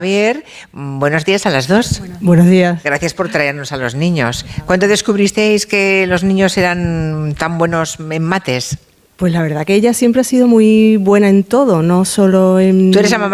Javier, buenos días a las dos. Buenos días. Gracias por traernos a los niños. ¿Cuándo descubristeis que los niños eran tan buenos en mates? Pues la verdad que ella siempre ha sido muy buena en todo, no solo en... ¿Tú eres la mamá